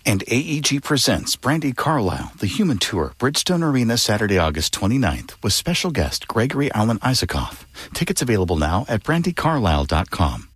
And AEG presents Brandi Carlile, The Human Tour, Bridgestone Arena, Saturday, August 29th, with special guest Gregory Alan Isakov. Tickets available now at brandicarlile.com.